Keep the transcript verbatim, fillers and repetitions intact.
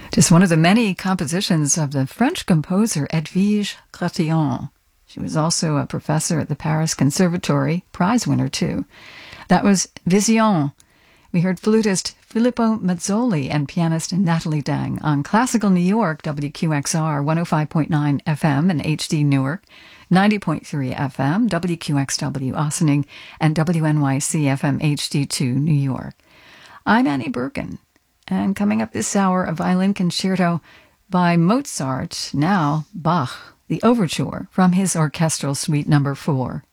Just one of the many compositions of the French composer Edwige Chatillon. She was also a professor at the Paris Conservatory, prize winner too. That was Vision. We heard flutist Filippo Mazzoli and pianist Natalie Dang on Classical New York, W Q X R, one oh five point nine F M and H D Newark, ninety point three F M, W Q X W Ossining, and W N Y C F M H D two New York. I'm Annie Bergen, and coming up this hour, a violin concerto by Mozart, now Bach, the Overture from his Orchestral Suite Number four.